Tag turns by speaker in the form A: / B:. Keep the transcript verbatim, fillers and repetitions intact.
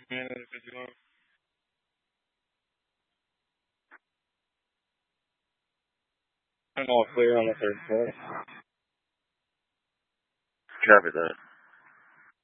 A: I'm all clear on the third floor. Copy that.